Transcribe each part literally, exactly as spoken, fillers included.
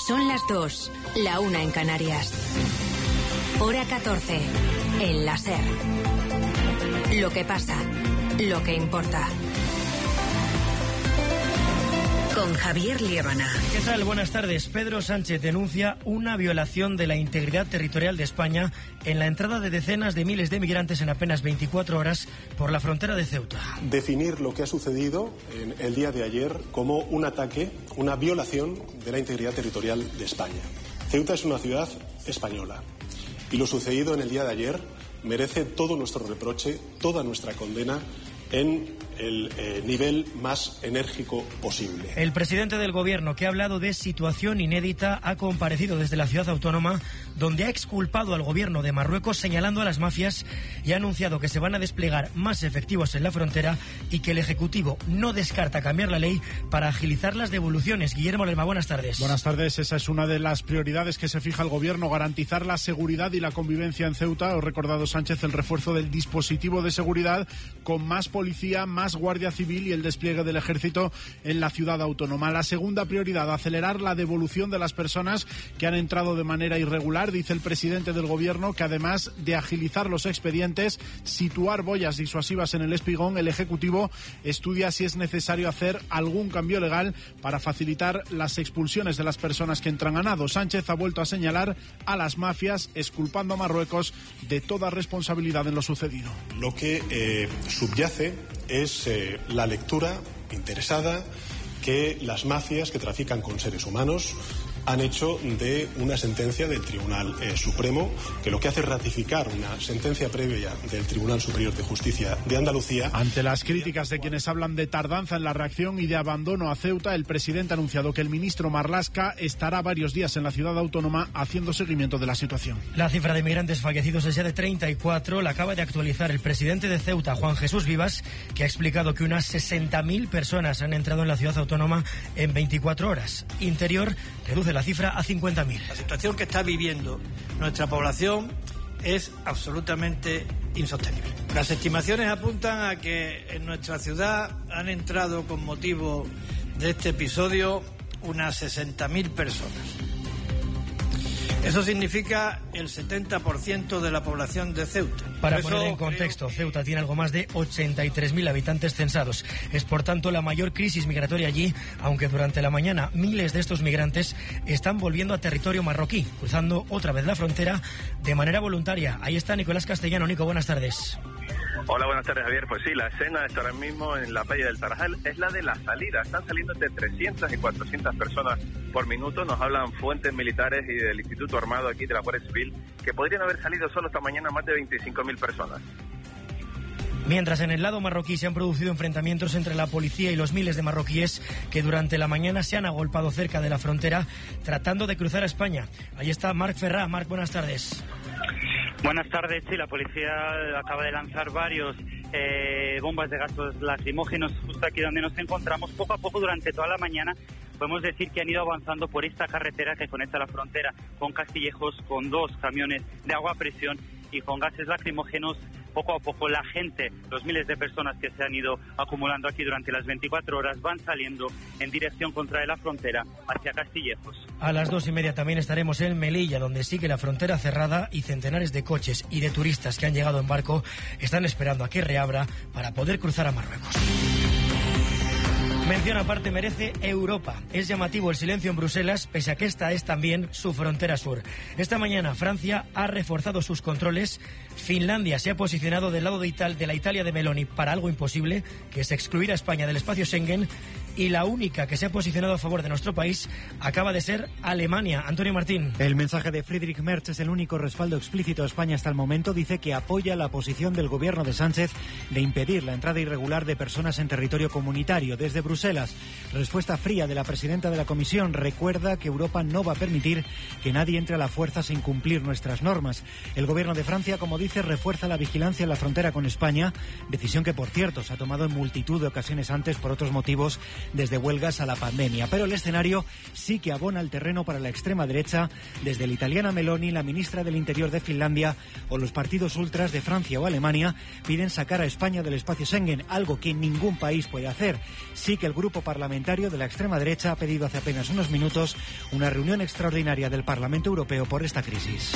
Son las dos, la una en Canarias. Hora catorce, en la SER. Lo que pasa, lo que importa. Con Javier Liébana. ¿Qué tal? Buenas tardes. Pedro Sánchez denuncia una violación de la integridad territorial de España en la entrada de decenas de miles de migrantes en apenas veinticuatro horas por la frontera de Ceuta. Definir lo que ha sucedido en el día de ayer como un ataque, una violación de la integridad territorial de España. Ceuta es una ciudad española y lo sucedido en el día de ayer merece todo nuestro reproche, toda nuestra condena en el eh, nivel más enérgico posible. El presidente del Gobierno, que ha hablado de situación inédita, ha comparecido desde la ciudad autónoma, donde ha exculpado al Gobierno de Marruecos señalando a las mafias y ha anunciado que se van a desplegar más efectivos en la frontera y que el Ejecutivo no descarta cambiar la ley para agilizar las devoluciones. Guillermo Lema, buenas tardes. Buenas tardes. Esa es una de las prioridades que se fija el Gobierno, garantizar la seguridad y la convivencia en Ceuta. Ha recordado Sánchez el refuerzo del dispositivo de seguridad con más policía, más Guardia Civil y el despliegue del Ejército en la ciudad autónoma. La segunda prioridad, acelerar la devolución de las personas que han entrado de manera irregular. Dice el presidente del Gobierno que además de agilizar los expedientes, situar boyas disuasivas en el espigón, el Ejecutivo estudia si es necesario hacer algún cambio legal para facilitar las expulsiones de las personas que entran a nado. Sánchez ha vuelto a señalar a las mafias, exculpando a Marruecos de toda responsabilidad en lo sucedido. Lo que eh, subyace es eh, la lectura interesada que las mafias que trafican con seres humanos han hecho de una sentencia del Tribunal eh, Supremo, que lo que hace es ratificar una sentencia previa del Tribunal Superior de Justicia de Andalucía. Ante las críticas de quienes hablan de tardanza en la reacción y de abandono a Ceuta, el presidente ha anunciado que el ministro Marlaska estará varios días en la ciudad autónoma haciendo seguimiento de la situación. La cifra de migrantes fallecidos es ya de treinta y cuatro. La acaba de actualizar el presidente de Ceuta, Juan Jesús Vivas, que ha explicado que unas sesenta mil personas han entrado en la ciudad autónoma en veinticuatro horas. Interior reduce la cifra a cincuenta mil. La situación que está viviendo nuestra población es absolutamente insostenible. Las estimaciones apuntan a que en nuestra ciudad han entrado con motivo de este episodio unas sesenta mil personas. Eso significa el setenta por ciento de la población de Ceuta. Para poner en contexto, Ceuta tiene algo más de ochenta y tres mil habitantes censados. Es por tanto la mayor crisis migratoria allí, aunque durante la mañana miles de estos migrantes están volviendo a territorio marroquí, cruzando otra vez la frontera de manera voluntaria. Ahí está Nicolás Castellano. Nico, buenas tardes. Hola, buenas tardes, Javier. Pues sí, la escena está ahora mismo en la playa del Tarajal, es la de la salida. Están saliendo entre trescientas y cuatrocientas personas por minuto. Nos hablan fuentes militares y del Instituto Armado aquí de la Guardia Civil que podrían haber salido solo esta mañana más de veinticinco mil personas. Mientras en el lado marroquí se han producido enfrentamientos entre la policía y los miles de marroquíes que durante la mañana se han agolpado cerca de la frontera tratando de cruzar a España. Ahí está Marc Ferrá. Marc, buenas tardes. Buenas tardes. Sí, la policía acaba de lanzar varios eh, bombas de gases lacrimógenos justo aquí donde nos encontramos. Poco a poco durante toda la mañana podemos decir que han ido avanzando por esta carretera que conecta la frontera con Castillejos, con dos camiones de agua a presión y con gases lacrimógenos. Poco a poco la gente, los miles de personas que se han ido acumulando aquí durante las veinticuatro horas van saliendo en dirección contraria la frontera hacia Castillejos. A las dos y media también estaremos en Melilla, donde sigue la frontera cerrada y centenares de coches y de turistas que han llegado en barco están esperando a que reabra para poder cruzar a Marruecos. Mención aparte merece Europa. Es llamativo el silencio en Bruselas, pese a que esta es también su frontera sur. Esta mañana Francia ha reforzado sus controles. Finlandia se ha posicionado del lado de, Ital- de la Italia de Meloni para algo imposible, que es excluir a España del espacio Schengen. Y la única que se ha posicionado a favor de nuestro país acaba de ser Alemania. Antonio Martín. El mensaje de Friedrich Merz es el único respaldo explícito a España hasta el momento. Dice que apoya la posición del gobierno de Sánchez de impedir la entrada irregular de personas en territorio comunitario. Desde Bruselas, respuesta fría de la presidenta de la Comisión. Recuerda que Europa no va a permitir que nadie entre a la fuerza sin cumplir nuestras normas. El gobierno de Francia, como dice, refuerza la vigilancia en la frontera con España, decisión que, por cierto, se ha tomado en multitud de ocasiones antes por otros motivos desde huelgas a la pandemia. Pero el escenario sí que abona el terreno para la extrema derecha, desde la italiana Meloni, la ministra del Interior de Finlandia o los partidos ultras de Francia o Alemania piden sacar a España del espacio Schengen, algo que ningún país puede hacer. Sí que el grupo parlamentario de la extrema derecha ha pedido hace apenas unos minutos una reunión extraordinaria del Parlamento Europeo por esta crisis.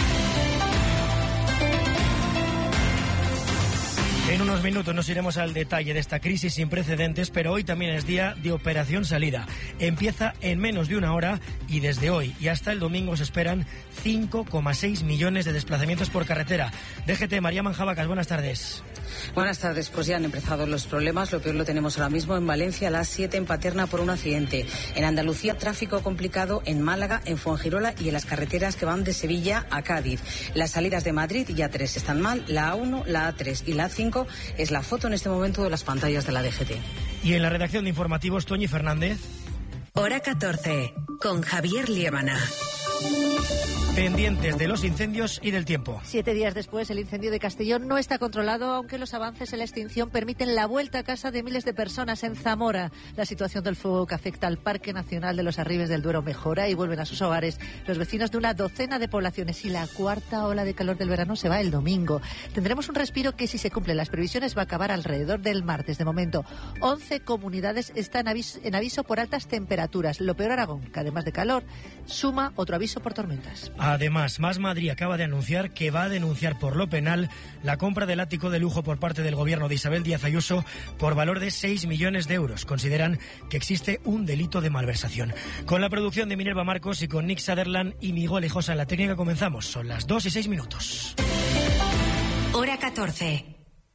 En unos minutos nos iremos al detalle de esta crisis sin precedentes, pero hoy también es día de Operación Salida. Empieza en menos de una hora y desde hoy y hasta el domingo se esperan cinco coma seis millones de desplazamientos por carretera. D G T, María Manjabacas, buenas tardes. Buenas tardes, pues ya han empezado los problemas. Lo peor lo tenemos ahora mismo en Valencia, a las siete en Paterna por un accidente. En Andalucía, tráfico complicado en Málaga, en Fuengirola y en las carreteras que van de Sevilla a Cádiz. Las salidas de Madrid y A tres están mal, la A uno, la A tres y la A cinco es la foto en este momento de las pantallas de la D G T. Y en la redacción de informativos, Toñi Fernández. Hora catorce, con Javier Liébana. Pendientes de los incendios y del tiempo. Siete días después, el incendio de Castellón no está controlado, aunque los avances en la extinción permiten la vuelta a casa de miles de personas en Zamora. La situación del fuego que afecta al Parque Nacional de los Arribes del Duero mejora y vuelven a sus hogares los vecinos de una docena de poblaciones. Y la cuarta ola de calor del verano se va el domingo. Tendremos un respiro que, si se cumplen las previsiones, va a acabar alrededor del martes. De momento, once comunidades están aviso, en aviso por altas temperaturas. Lo peor, Aragón, que además de calor, suma otro aviso por tormentas. Además, Más Madrid acaba de anunciar que va a denunciar por lo penal la compra del ático de lujo por parte del gobierno de Isabel Díaz Ayuso por valor de seis millones de euros. Consideran que existe un delito de malversación. Con la producción de Minerva Marcos y con Nick Sutherland y Miguel Lejosa en la técnica comenzamos. Son las dos y seis minutos. Hora catorce.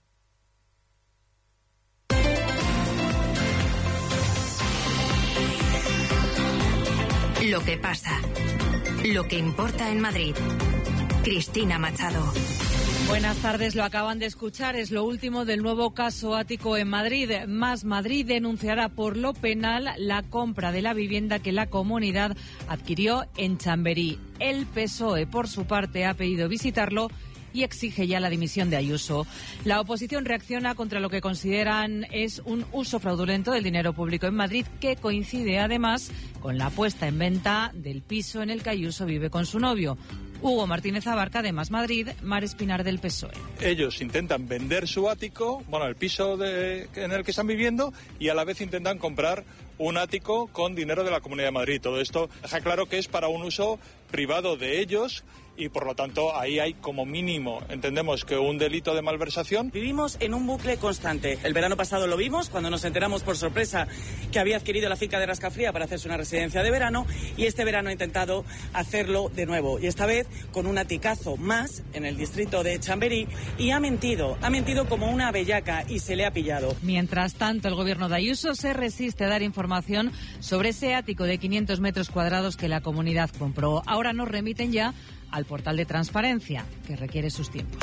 Lo que pasa. Lo que importa en Madrid. Cristina Machado. Buenas tardes, lo acaban de escuchar, es lo último del nuevo caso ático en Madrid. Más Madrid denunciará por lo penal la compra de la vivienda que la comunidad adquirió en Chamberí. El P S O E, por su parte, ha pedido visitarlo y exige ya la dimisión de Ayuso. La oposición reacciona contra lo que consideran es un uso fraudulento del dinero público en Madrid, que coincide además con la puesta en venta del piso en el que Ayuso vive con su novio. Hugo Martínez Abarca, de Más Madrid, Mar Espinar, del P S O E. Ellos intentan vender su ático, bueno, el piso de, en el que están viviendo, y a la vez intentan comprar un ático con dinero de la Comunidad de Madrid. Todo esto deja claro que es para un uso privado de ellos y, por lo tanto, ahí hay como mínimo, entendemos, que un delito de malversación. Vivimos en un bucle constante. El verano pasado lo vimos cuando nos enteramos por sorpresa que había adquirido la finca de Rascafría para hacerse una residencia de verano, y este verano ha intentado hacerlo de nuevo, y esta vez con un aticazo más en el distrito de Chamberí, y ha mentido, ha mentido como una bellaca y se le ha pillado. Mientras tanto, el gobierno de Ayuso se resiste a dar información sobre ese ático de quinientos metros cuadrados que la comunidad compró. Ahora nos remiten ya al portal de transparencia, que requiere sus tiempos.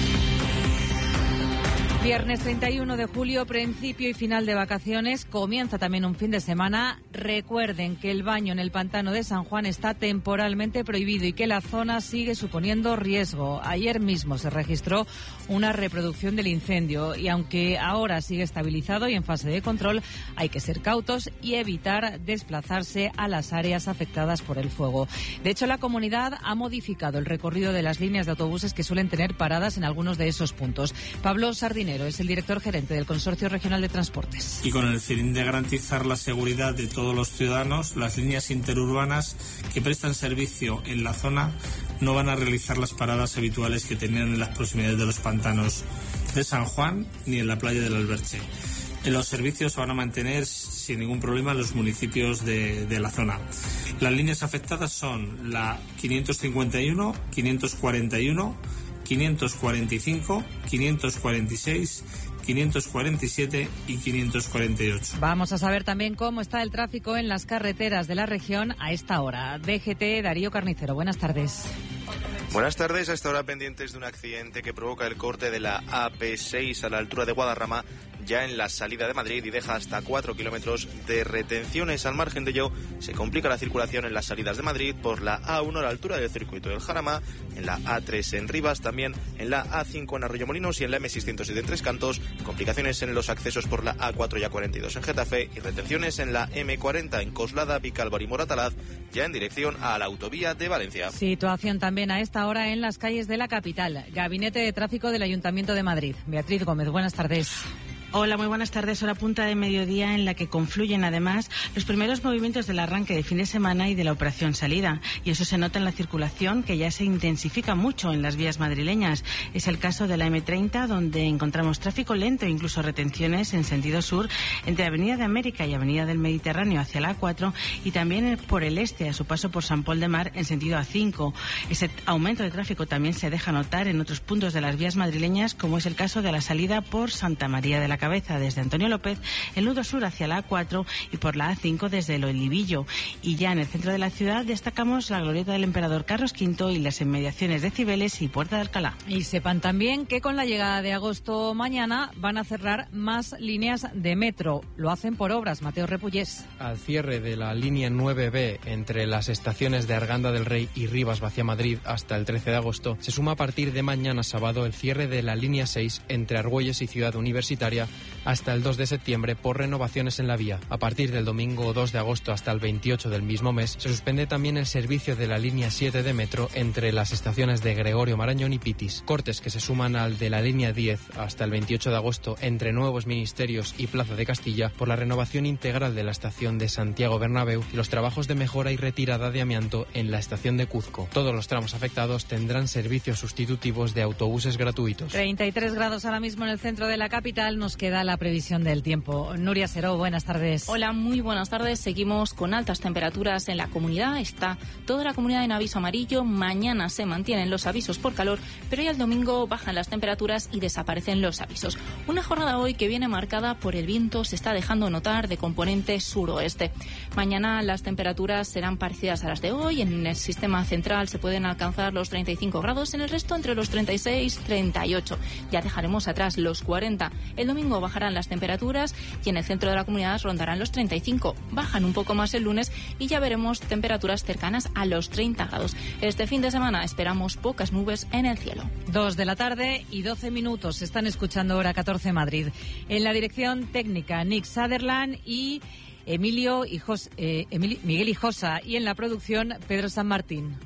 Viernes treinta y uno de julio, principio y final de vacaciones, comienza también un fin de semana. Recuerden que el baño en el pantano de San Juan está temporalmente prohibido y que la zona sigue suponiendo riesgo. Ayer mismo se registró una reproducción del incendio y, aunque ahora sigue estabilizado y en fase de control, hay que ser cautos y evitar desplazarse a las áreas afectadas por el fuego. De hecho, la comunidad ha modificado el recorrido de las líneas de autobuses que suelen tener paradas en algunos de esos puntos. Pablo Sardinero es el director gerente del Consorcio Regional de Transportes. Y con el fin de garantizar la seguridad de todos los ciudadanos, las líneas interurbanas que prestan servicio en la zona no van a realizar las paradas habituales que tenían en las proximidades de los pantanos de San Juan ni en la playa del Alberche. Los servicios se van a mantener sin ningún problema en los municipios de, de la zona. Las líneas afectadas son la quinientos cincuenta y uno, quinientos cuarenta y uno, quinientos cuarenta y cinco, quinientos cuarenta y seis, quinientos cuarenta y siete y quinientos cuarenta y ocho. Vamos a saber también cómo está el tráfico en las carreteras de la región a esta hora. D G T, Darío Carnicero, buenas tardes. Buenas tardes. A esta hora pendientes de un accidente que provoca el corte de la A P seis a la altura de Guadarrama, ya en la salida de Madrid y deja hasta cuatro kilómetros de retenciones. Al margen de ello, se complica la circulación en las salidas de Madrid por la A uno a la altura del circuito del Jarama, en la A tres en Rivas, también en la A cinco en Arroyomolinos y en la M seiscientos siete en Tres Cantos, complicaciones en los accesos por la A cuatro y A cuarenta y dos en Getafe y retenciones en la M cuarenta en Coslada, Vicálvaro y Moratalaz, ya en dirección a la autovía de Valencia. Situación también a esta hora en las calles de la capital. Gabinete de Tráfico del Ayuntamiento de Madrid. Beatriz Gómez, buenas tardes. Hola, muy buenas tardes. Hora punta de mediodía en la que confluyen además los primeros movimientos del arranque de fin de semana y de la operación salida. Y eso se nota en la circulación, que ya se intensifica mucho en las vías madrileñas. Es el caso de la M treinta, donde encontramos tráfico lento e incluso retenciones en sentido sur entre Avenida de América y Avenida del Mediterráneo hacia la A cuatro y también por el este a su paso por San Pol de Mar en sentido A cinco. Ese aumento de tráfico también se deja notar en otros puntos de las vías madrileñas, como es el caso de la salida por Santa María de la Cabeza desde Antonio López, el nudo sur hacia la A cuatro y por la A cinco desde el Olivillo. Y ya en el centro de la ciudad destacamos la glorieta del Emperador Carlos quinto y las inmediaciones de Cibeles y Puerta de Alcalá. Y sepan también que con la llegada de agosto mañana van a cerrar más líneas de metro. Lo hacen por obras. Mateo Repullés. Al cierre de la línea nueve B entre las estaciones de Arganda del Rey y Rivas hacia Madrid hasta el trece de agosto, se suma a partir de mañana sábado el cierre de la línea seis entre Argüelles y Ciudad Universitaria hasta el dos de septiembre por renovaciones en la vía. A partir del domingo dos de agosto hasta el veintiocho del mismo mes se suspende también el servicio de la línea siete de metro entre las estaciones de Gregorio Marañón y Pitis. Cortes que se suman al de la línea diez hasta el veintiocho de agosto entre Nuevos Ministerios y Plaza de Castilla por la renovación integral de la estación de Santiago Bernabéu y los trabajos de mejora y retirada de amianto en la estación de Cuzco. Todos los tramos afectados tendrán servicios sustitutivos de autobuses gratuitos. treinta y tres grados ahora mismo en el centro de la capital. Nos queda la previsión del tiempo. Nuria Seró, buenas tardes. Hola, muy buenas tardes. Seguimos con altas temperaturas en la comunidad. Está toda la comunidad en aviso amarillo. Mañana se mantienen los avisos por calor, pero hoy al domingo bajan las temperaturas y desaparecen los avisos. Una jornada hoy que viene marcada por el viento, se está dejando notar de componente suroeste. Mañana las temperaturas serán parecidas a las de hoy. En el sistema central se pueden alcanzar los treinta y cinco grados, en el resto entre los treinta y seis y treinta y ocho. Ya dejaremos atrás los cuarenta. El domingo bajarán las temperaturas y en el centro de la comunidad rondarán los treinta y cinco. Bajan un poco más el lunes y ya veremos temperaturas cercanas a los treinta grados. Este fin de semana esperamos pocas nubes en el cielo. Dos de la tarde y doce minutos. Están escuchando Hora catorce Madrid. En la dirección técnica, Nick Sutherland y Emilio Hijos, eh, Emilio, Miguel Hijosa. Y en la producción, Pedro San Martín.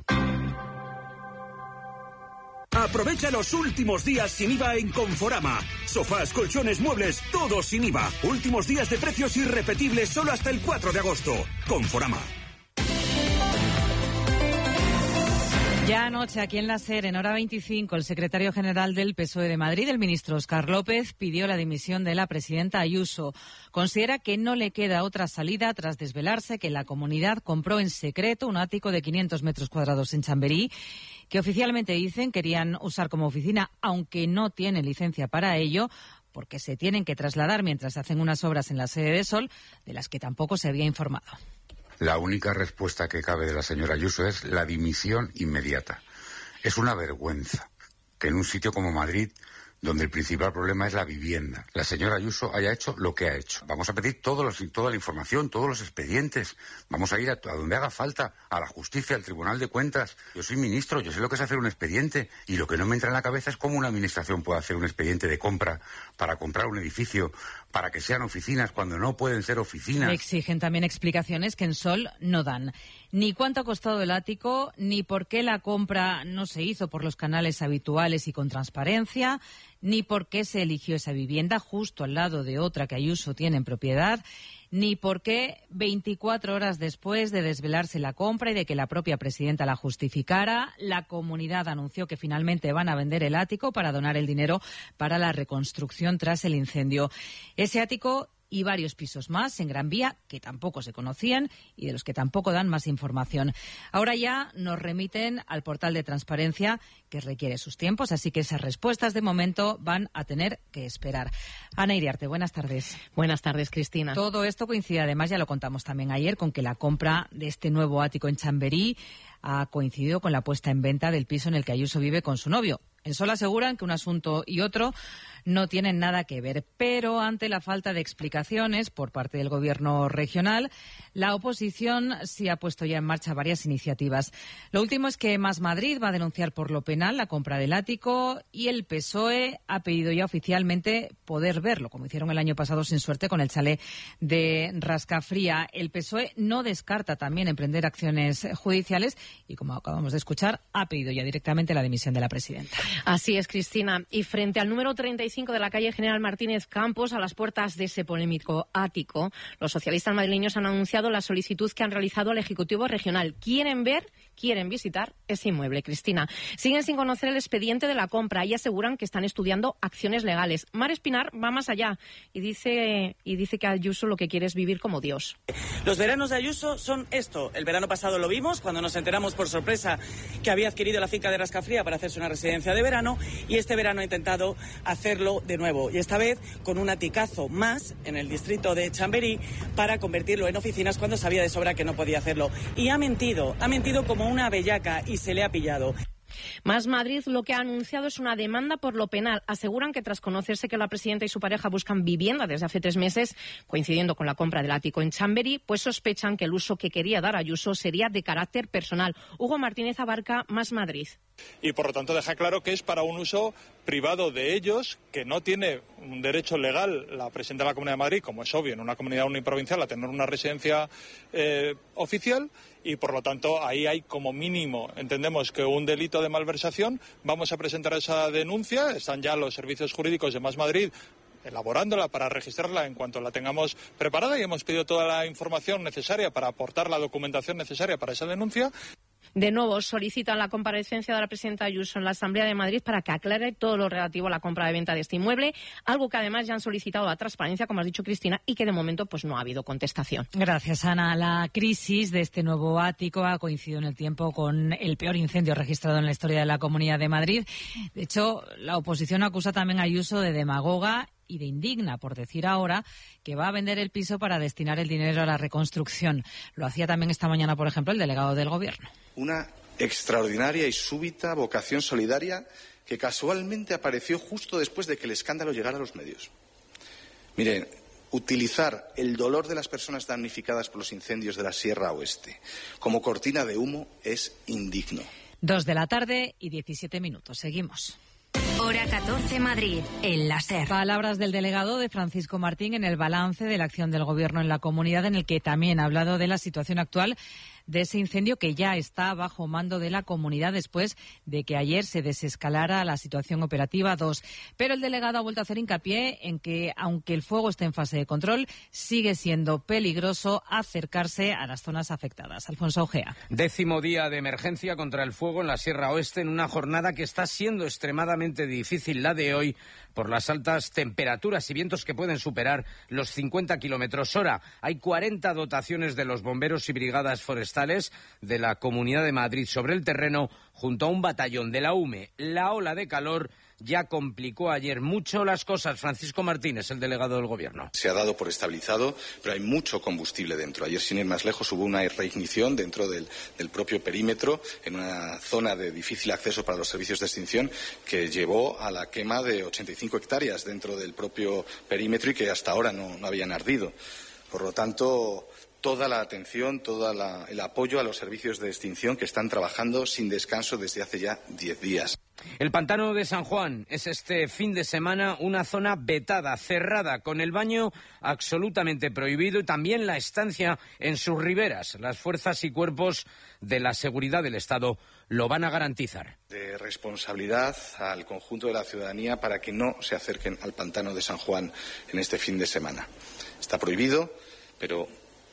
Aprovecha los últimos días sin I V A en Conforama. Sofás, colchones, muebles, todo sin I V A. Últimos días de precios irrepetibles solo hasta el cuatro de agosto. Conforama. Ya anoche, aquí en la SER, en Hora veinticinco, el secretario general del P S O E de Madrid, el ministro Óscar López, pidió la dimisión de la presidenta Ayuso. Considera que no le queda otra salida tras desvelarse que la comunidad compró en secreto un ático de quinientos metros cuadrados en Chamberí, que oficialmente dicen querían usar como oficina, aunque no tienen licencia para ello, porque se tienen que trasladar mientras hacen unas obras en la sede de Sol, de las que tampoco se había informado. La única respuesta que cabe de la señora Ayuso es la dimisión inmediata. Es una vergüenza que en un sitio como Madrid, donde el principal problema es la vivienda, la señora Ayuso haya hecho lo que ha hecho. Vamos a pedir todos los, toda la información, todos los expedientes. Vamos a ir a, a donde haga falta, a la justicia, al Tribunal de Cuentas. Yo soy ministro, yo sé lo que es hacer un expediente. Y lo que no me entra en la cabeza es cómo una administración puede hacer un expediente de compra para comprar un edificio, para que sean oficinas cuando no pueden ser oficinas. Le exigen también explicaciones que en Sol no dan. Ni cuánto ha costado el ático, ni por qué la compra no se hizo por los canales habituales y con transparencia, ni por qué se eligió esa vivienda justo al lado de otra que Ayuso tiene en propiedad, ni por qué veinticuatro horas después de desvelarse la compra y de que la propia presidenta la justificara, la comunidad anunció que finalmente van a vender el ático para donar el dinero para la reconstrucción tras el incendio. Ese ático y varios pisos más en Gran Vía que tampoco se conocían y de los que tampoco dan más información. Ahora ya nos remiten al portal de transparencia que requiere sus tiempos, así que esas respuestas de momento van a tener que esperar. Ana Iriarte, buenas tardes. Buenas tardes, Cristina. Todo esto coincide, además, ya lo contamos también ayer, con que la compra de este nuevo ático en Chamberí ha coincidido con la puesta en venta del piso en el que Ayuso vive con su novio, En Sol aseguran que un asunto y otro no tienen nada que ver, pero ante la falta de explicaciones por parte del Gobierno regional, la oposición sí ha puesto ya en marcha varias iniciativas. Lo último es que Más Madrid va a denunciar por lo penal la compra del ático y el P S O E ha pedido ya oficialmente poder verlo, como hicieron el año pasado sin suerte con el chalet de Rascafría. El P S O E no descarta también emprender acciones judiciales y, como acabamos de escuchar, ha pedido ya directamente la dimisión de la presidenta. Así es, Cristina. Y frente al número treinta y cinco de la calle General Martínez Campos, a las puertas de ese polémico ático, los socialistas madrileños han anunciado la solicitud que han realizado al Ejecutivo Regional. Quieren ver, quieren visitar ese inmueble, Cristina. Siguen sin conocer el expediente de la compra y aseguran que están estudiando acciones legales. Mar Espinar va más allá y dice, y dice que Ayuso lo que quiere es vivir como Dios. Los veranos de Ayuso son esto. El verano pasado lo vimos cuando nos enteramos por sorpresa que había adquirido la finca de Rascafría para hacerse una residencia de verano, y este verano ha intentado hacerlo de nuevo, y esta vez con un aticazo más en el distrito de Chamberí para convertirlo en oficinas cuando sabía de sobra que no podía hacerlo. Y ha mentido, ha mentido como una bellaca y se le ha pillado. Más Madrid lo que ha anunciado es una demanda por lo penal. Aseguran que tras conocerse que la presidenta y su pareja buscan vivienda desde hace tres meses, coincidiendo con la compra del ático en Chamberí, pues sospechan que el uso que quería dar Ayuso sería de carácter personal. Hugo Martínez abarca Más Madrid. Y por lo tanto deja claro que es para un uso privado de ellos, que no tiene un derecho legal la presidenta de la Comunidad de Madrid, como es obvio en una comunidad uniprovincial, a tener una residencia eh, oficial, y por lo tanto ahí hay como mínimo, entendemos que un delito de malversación. Vamos a presentar esa denuncia, están ya los servicios jurídicos de Más Madrid elaborándola para registrarla en cuanto la tengamos preparada, y hemos pedido toda la información necesaria para aportar la documentación necesaria para esa denuncia. De nuevo, solicitan la comparecencia de la presidenta Ayuso en la Asamblea de Madrid para que aclare todo lo relativo a la compra de venta de este inmueble, algo que además ya han solicitado la transparencia, como has dicho, Cristina, y que de momento pues no ha habido contestación. Gracias, Ana. La crisis de este nuevo ático ha coincidido en el tiempo con el peor incendio registrado en la historia de la Comunidad de Madrid. De hecho, la oposición acusa también a Ayuso de demagoga y de indigna, por decir ahora que va a vender el piso para destinar el dinero a la reconstrucción. Lo hacía también esta mañana, por ejemplo, el delegado del Gobierno. Una extraordinaria y súbita vocación solidaria que casualmente apareció justo después de que el escándalo llegara a los medios. Miren, utilizar el dolor de las personas damnificadas por los incendios de la Sierra Oeste como cortina de humo es indigno. Dos de la tarde y diecisiete minutos. Seguimos. Hora catorce Madrid, el láser. Palabras del delegado de Francisco Martín en el balance de la acción del Gobierno en la comunidad, en el que también ha hablado de la situación actual de ese incendio que ya está bajo mando de la comunidad después de que ayer se desescalara la situación operativa dos. Pero el delegado ha vuelto a hacer hincapié en que, aunque el fuego esté en fase de control, sigue siendo peligroso acercarse a las zonas afectadas. Alfonso Ojea. Décimo día de emergencia contra el fuego en la Sierra Oeste, en una jornada que está siendo extremadamente difícil, la de hoy, por las altas temperaturas y vientos que pueden superar los cincuenta kilómetros hora. Hay cuarenta dotaciones de los bomberos y brigadas forestales de la Comunidad de Madrid sobre el terreno, junto a un batallón de la U M E. La ola de calor ya complicó ayer mucho las cosas. Francisco Martínez, el delegado del Gobierno. Se ha dado por estabilizado, pero hay mucho combustible dentro. Ayer, sin ir más lejos, hubo una reignición dentro del, del propio perímetro, en una zona de difícil acceso para los servicios de extinción, que llevó a la quema de ochenta y cinco hectáreas dentro del propio perímetro y que hasta ahora no, no habían ardido. Por lo tanto, toda la atención, todo el apoyo a los servicios de extinción que están trabajando sin descanso desde hace ya diez días. El pantano de San Juan es este fin de semana una zona vetada, cerrada, con el baño absolutamente prohibido y también la estancia en sus riberas. Las fuerzas y cuerpos de la seguridad del Estado lo van a garantizar. De responsabilidad al conjunto de la ciudadanía para que no se acerquen al pantano de San Juan en este fin de semana. Está prohibido, pero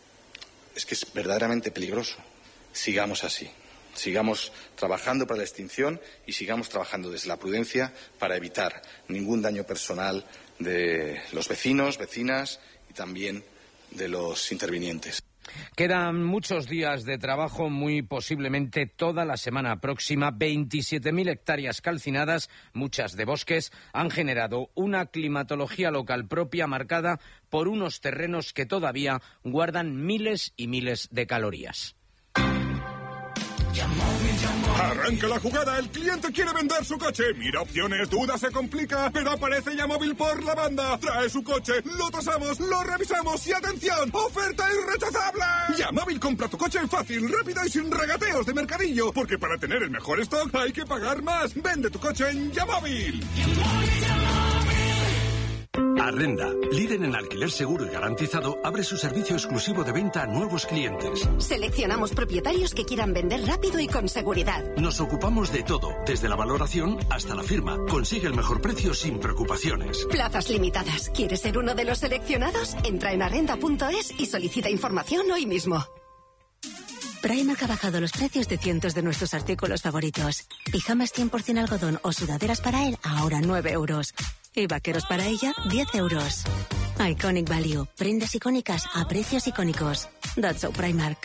es que es verdaderamente peligroso. Sigamos así. Sigamos trabajando para la extinción y sigamos trabajando desde la prudencia para evitar ningún daño personal de los vecinos, vecinas y también de los intervinientes. Quedan muchos días de trabajo, muy posiblemente toda la semana próxima. veintisiete mil hectáreas calcinadas, muchas de bosques, han generado una climatología local propia marcada por unos terrenos que todavía guardan miles y miles de calorías. Arranca la jugada, el cliente quiere vender su coche. Mira opciones, duda, se complica, pero aparece Yamóvil por la banda. Trae su coche, lo tasamos, lo revisamos y ¡atención! ¡Oferta irrechazable! Yamóvil compra tu coche fácil, rápido y sin regateos de mercadillo. Porque para tener el mejor stock hay que pagar más. Vende tu coche en Yamóvil. Arrenda, líder en alquiler seguro y garantizado, abre su servicio exclusivo de venta a nuevos clientes. Seleccionamos propietarios que quieran vender rápido y con seguridad. Nos ocupamos de todo, desde la valoración hasta la firma. Consigue el mejor precio sin preocupaciones. Plazas limitadas. ¿Quieres ser uno de los seleccionados? Entra en arrenda punto es y solicita información hoy mismo. Primark ha bajado los precios de cientos de nuestros artículos favoritos. Pijamas cien por ciento algodón o sudaderas para él, ahora nueve euros. Y vaqueros para ella, diez euros. Iconic Value. Prendas icónicas a precios icónicos. That's so Primark.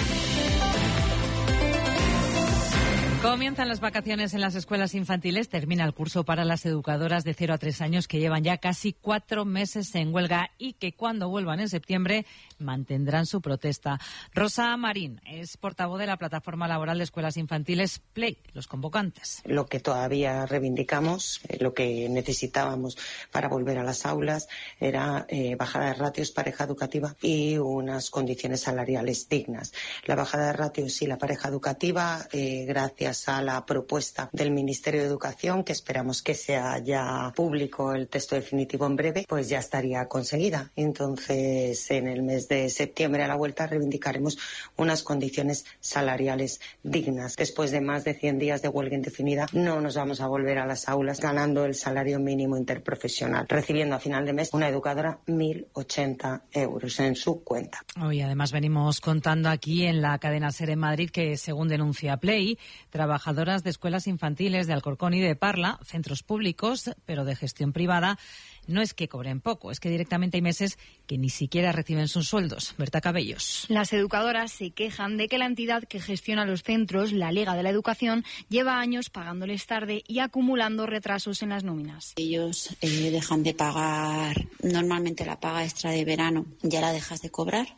Comienzan las vacaciones en las escuelas infantiles. Termina el curso para las educadoras de cero a tres años que llevan ya casi cuatro meses en huelga y que cuando vuelvan en septiembre mantendrán su protesta. Rosa Marín es portavoz de la Plataforma Laboral de Escuelas Infantiles Play, los convocantes. Lo que todavía reivindicamos, eh, lo que necesitábamos para volver a las aulas era eh, bajada de ratios, pareja educativa y unas condiciones salariales dignas. La bajada de ratios y la pareja educativa, eh, gracias a la propuesta del Ministerio de Educación, que esperamos que sea ya público el texto definitivo en breve, pues ya estaría conseguida. Entonces, en el mes de septiembre a la vuelta reivindicaremos unas condiciones salariales dignas. Después de más de cien días de huelga indefinida, no nos vamos a volver a las aulas ganando el salario mínimo interprofesional, recibiendo a final de mes una educadora mil ochenta euros en su cuenta. Hoy además venimos contando aquí en la cadena SER en Madrid que, según denuncia Play, trabajadoras de escuelas infantiles de Alcorcón y de Parla, centros públicos, pero de gestión privada, no es que cobren poco, es que directamente hay meses que ni siquiera reciben sus sueldos. Berta Cabellos. Las educadoras se quejan de que la entidad que gestiona los centros, la Liga de la Educación, lleva años pagándoles tarde y acumulando retrasos en las nóminas. Ellos eh, dejan de pagar normalmente la paga extra de verano, ya la dejas de cobrar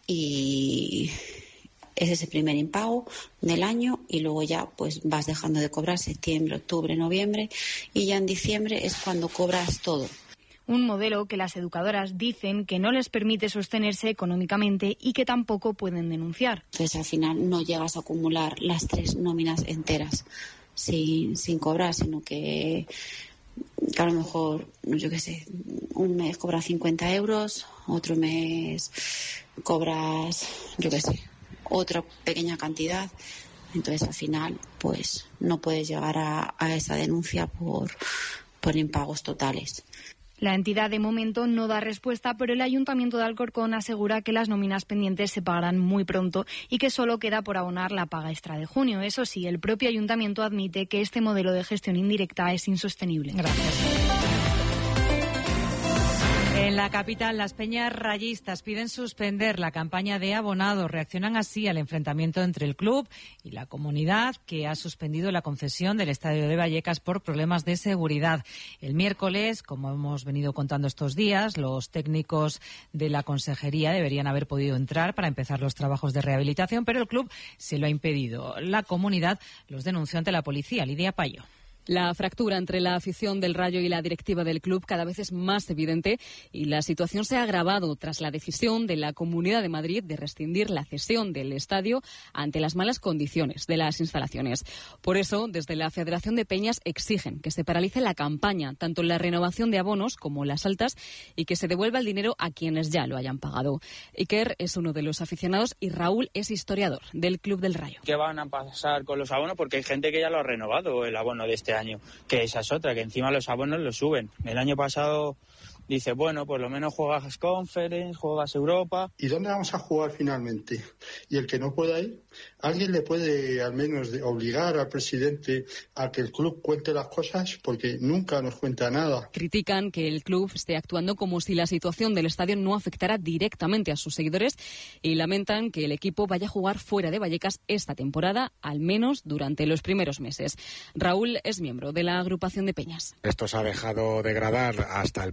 y ese es el primer impago del año y luego ya pues vas dejando de cobrar septiembre, octubre, noviembre y ya en diciembre es cuando cobras todo. Un modelo que las educadoras dicen que no les permite sostenerse económicamente y que tampoco pueden denunciar. Entonces al final no llegas a acumular las tres nóminas enteras sin, sin cobrar, sino que, que a lo mejor, yo qué sé, un mes cobras cincuenta euros, otro mes cobras, yo qué sé, otra pequeña cantidad. Entonces al final pues no puedes llegar a, a esa denuncia por, por impagos totales. La entidad de momento no da respuesta, pero el Ayuntamiento de Alcorcón asegura que las nóminas pendientes se pagarán muy pronto y que solo queda por abonar la paga extra de junio. Eso sí, el propio Ayuntamiento admite que este modelo de gestión indirecta es insostenible. Gracias. En la capital, las peñas rayistas piden suspender la campaña de abonado. Reaccionan así al enfrentamiento entre el club y la comunidad, que ha suspendido la concesión del estadio de Vallecas por problemas de seguridad. El miércoles, como hemos venido contando estos días, los técnicos de la consejería deberían haber podido entrar para empezar los trabajos de rehabilitación, pero el club se lo ha impedido. La comunidad los denunció ante la policía. Lidia Payo. La fractura entre la afición del Rayo y la directiva del club cada vez es más evidente y la situación se ha agravado tras la decisión de la Comunidad de Madrid de rescindir la cesión del estadio ante las malas condiciones de las instalaciones. Por eso, desde la Federación de Peñas exigen que se paralice la campaña, tanto en la renovación de abonos como las altas, y que se devuelva el dinero a quienes ya lo hayan pagado. Iker es uno de los aficionados y Raúl es historiador del Club del Rayo. ¿Qué van a pasar con los abonos? Porque hay gente que ya lo ha renovado el abono de este año. año, que esa es otra, que encima los abonos los suben. El año pasado dice, bueno, por lo menos juegas Conference, juegas Europa. ¿Y dónde vamos a jugar finalmente? Y el que no pueda ir, ¿alguien le puede al menos de obligar al presidente a que el club cuente las cosas? Porque nunca nos cuenta nada. Critican que el club esté actuando como si la situación del estadio no afectara directamente a sus seguidores y lamentan que el equipo vaya a jugar fuera de Vallecas esta temporada, al menos durante los primeros meses. Raúl es miembro de la agrupación de Peñas. Esto se ha dejado degradar hasta el punto en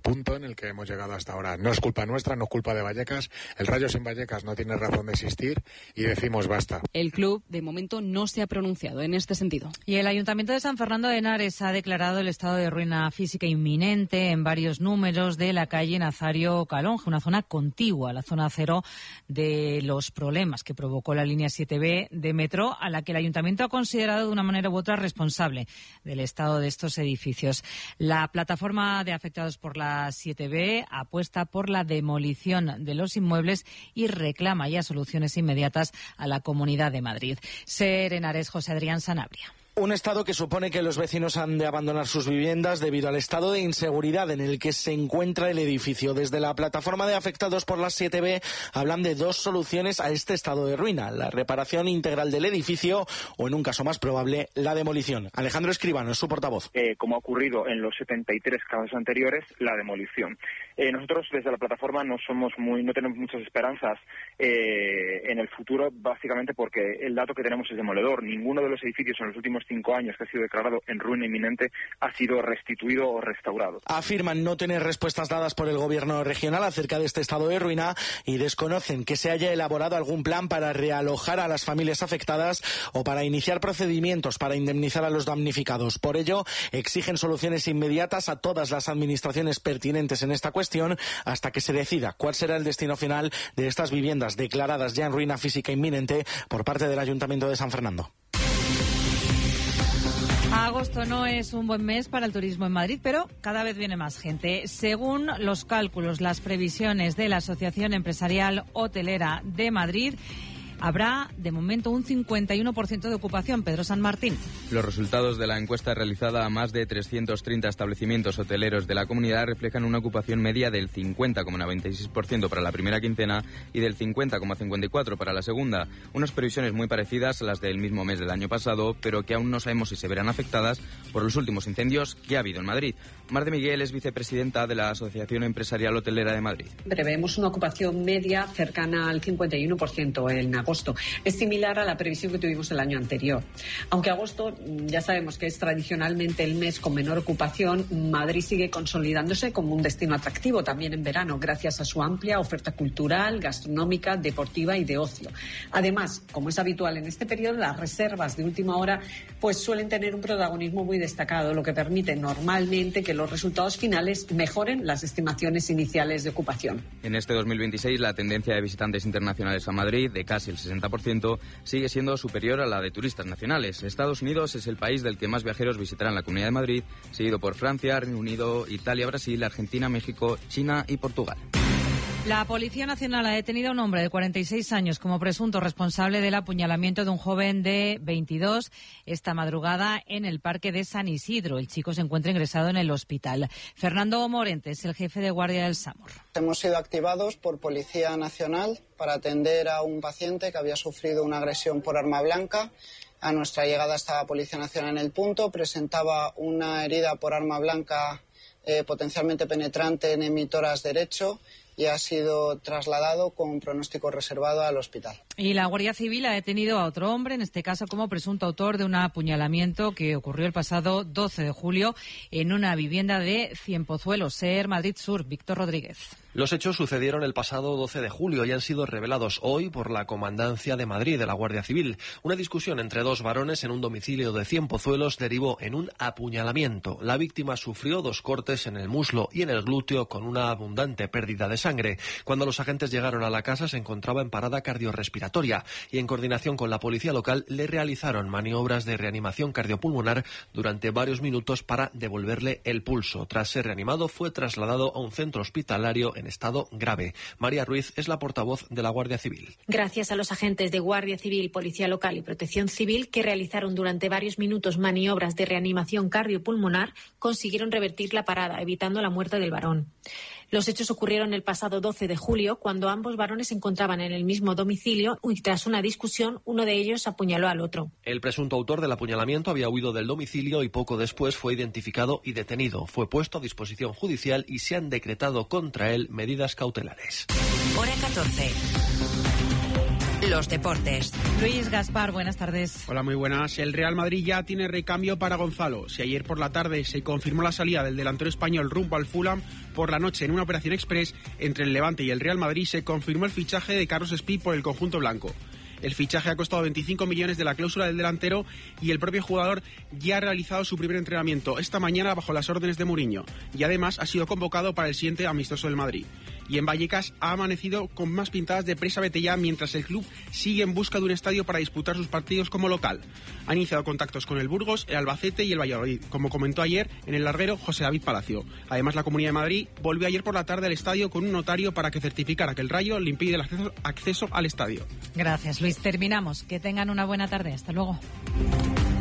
el que hemos llegado hasta ahora. No es culpa nuestra, no es culpa de Vallecas. El Rayo sin Vallecas no tiene razón de existir y decimos basta. El club, de momento, no se ha pronunciado en este sentido. Y el Ayuntamiento de San Fernando de Henares ha declarado el estado de ruina física inminente en varios números de la calle Nazario Calonge, una zona contigua a la zona cero de los problemas que provocó la línea siete B de metro, a la que el Ayuntamiento ha considerado de una manera u otra responsable del estado de estos edificios. La plataforma de afectados por la siete B apuesta por la demolición de los inmuebles y reclama ya soluciones inmediatas a la Comunidad de Madrid. Ser Henares, José Adrián Sanabria. Un estado que supone que los vecinos han de abandonar sus viviendas debido al estado de inseguridad en el que se encuentra el edificio. Desde la plataforma de afectados por la siete B hablan de dos soluciones a este estado de ruina: la reparación integral del edificio o, en un caso más probable, la demolición. Alejandro Escribano es su portavoz. Eh, como ha ocurrido en los setenta y tres casos anteriores, la demolición. Eh, nosotros desde la plataforma no somos muy, no tenemos muchas esperanzas eh, en el futuro, básicamente porque el dato que tenemos es demoledor. Ninguno de los edificios en los últimos cinco años que ha sido declarado en ruina inminente ha sido restituido o restaurado. Afirman no tener respuestas dadas por el gobierno regional acerca de este estado de ruina y desconocen que se haya elaborado algún plan para realojar a las familias afectadas o para iniciar procedimientos para indemnizar a los damnificados. Por ello, exigen soluciones inmediatas a todas las administraciones pertinentes en esta cuestión hasta que se decida cuál será el destino final de estas viviendas declaradas ya en ruina física inminente por parte del Ayuntamiento de San Fernando. Agosto no es un buen mes para el turismo en Madrid, pero cada vez viene más gente. Según los cálculos, las previsiones de la Asociación Empresarial Hotelera de Madrid, habrá de momento un cincuenta y uno por ciento de ocupación. Pedro San Martín. Los resultados de la encuesta realizada a más de trescientos treinta establecimientos hoteleros de la comunidad reflejan una ocupación media del cincuenta coma noventa y seis por ciento para la primera quincena y del cincuenta coma cincuenta y cuatro por ciento para la segunda. Unas previsiones muy parecidas a las del mismo mes del año pasado, pero que aún no sabemos si se verán afectadas por los últimos incendios que ha habido en Madrid. Mar de Miguel es vicepresidenta de la Asociación Empresarial Hotelera de Madrid. Prevemos una ocupación media cercana al cincuenta y uno por ciento en agosto. Es similar a la previsión que tuvimos el año anterior. Aunque agosto ya sabemos que es tradicionalmente el mes con menor ocupación, Madrid sigue consolidándose como un destino atractivo también en verano, gracias a su amplia oferta cultural, gastronómica, deportiva y de ocio. Además, como es habitual en este periodo, las reservas de última hora pues suelen tener un protagonismo muy destacado, lo que permite normalmente que los resultados finales mejoren las estimaciones iniciales de ocupación. En este dos mil veintiséis, la tendencia de visitantes internacionales a Madrid, de casi el sesenta por ciento, sigue siendo superior a la de turistas nacionales. Estados Unidos es el país del que más viajeros visitarán la Comunidad de Madrid, seguido por Francia, Reino Unido, Italia, Brasil, Argentina, México, China y Portugal. La Policía Nacional ha detenido a un hombre de cuarenta y seis años como presunto responsable del apuñalamiento de un joven de veintidós esta madrugada en el Parque de San Isidro. El chico se encuentra ingresado en el hospital. Fernando Morentes, el jefe de guardia del SAMUR. Hemos sido activados por Policía Nacional para atender a un paciente que había sufrido una agresión por arma blanca. A nuestra llegada estaba Policía Nacional en el punto, presentaba una herida por arma blanca eh, potencialmente penetrante en emitoras derecho y ha sido trasladado con pronóstico reservado al hospital. Y la Guardia Civil ha detenido a otro hombre, en este caso como presunto autor de un apuñalamiento que ocurrió el pasado doce de julio en una vivienda de Cienpozuelos, Ser Madrid Sur. Víctor Rodríguez. Los hechos sucedieron el pasado doce de julio y han sido revelados hoy por la Comandancia de Madrid de la Guardia Civil. Una discusión entre dos varones en un domicilio de Cienpozuelos derivó en un apuñalamiento. La víctima sufrió dos cortes en el muslo y en el glúteo con una abundante pérdida de sangre. Cuando los agentes llegaron a la casa se encontraba en parada cardiorrespiratoria y en coordinación con la policía local le realizaron maniobras de reanimación cardiopulmonar durante varios minutos para devolverle el pulso. Tras ser reanimado fue trasladado a un centro hospitalario en estado grave. María Ruiz es la portavoz de la Guardia Civil. Gracias a los agentes de Guardia Civil, Policía Local y Protección Civil que realizaron durante varios minutos maniobras de reanimación cardiopulmonar, consiguieron revertir la parada, evitando la muerte del varón. Los hechos ocurrieron el pasado doce de julio, cuando ambos varones se encontraban en el mismo domicilio y tras una discusión, uno de ellos apuñaló al otro. El presunto autor del apuñalamiento había huido del domicilio y poco después fue identificado y detenido. Fue puesto a disposición judicial y se han decretado contra él medidas cautelares. Hora catorce. los deportes. Luis Gaspar, buenas tardes. Hola, muy buenas. El Real Madrid ya tiene recambio para Gonzalo. Si ayer por la tarde se confirmó la salida del delantero español rumbo al Fulham, por la noche en una operación express entre el Levante y el Real Madrid se confirmó el fichaje de Carlos Espí por el conjunto blanco. El fichaje ha costado veinticinco millones de la cláusula del delantero y el propio jugador ya ha realizado su primer entrenamiento esta mañana bajo las órdenes de Mourinho y además ha sido convocado para el siguiente amistoso del Madrid. Y en Vallecas ha amanecido con más pintadas de presa vete ya mientras el club sigue en busca de un estadio para disputar sus partidos como local. Ha iniciado contactos con el Burgos, el Albacete y el Valladolid, como comentó ayer en el larguero José David Palacio. Además, la Comunidad de Madrid volvió ayer por la tarde al estadio con un notario para que certificara que el Rayo le impide el acceso, acceso al estadio. Gracias, Luis. Terminamos. Que tengan una buena tarde. Hasta luego.